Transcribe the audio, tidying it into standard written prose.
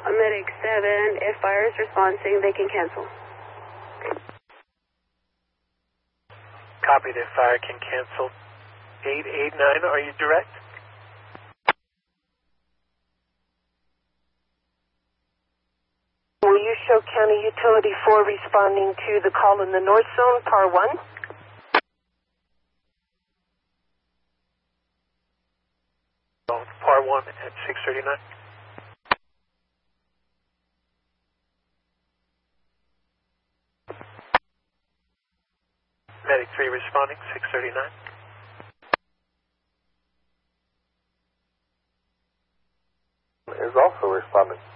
Medic 7, if fire is responding, they can cancel. Copy that fire can cancel. 889, are you direct? Will you show County Utility 4 responding to the call in the North Zone, PAR 1? PAR 1 at 639. Medic 3 responding, 639. Is also responding.